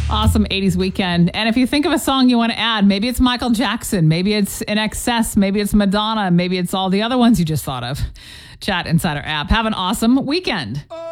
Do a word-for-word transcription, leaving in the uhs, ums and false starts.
Awesome eighties weekend. And if you think of a song you want to add, maybe it's Michael Jackson, maybe it's In Excess, maybe it's Madonna, maybe it's all the other ones you just thought of. Chat inside our app. Have an awesome weekend.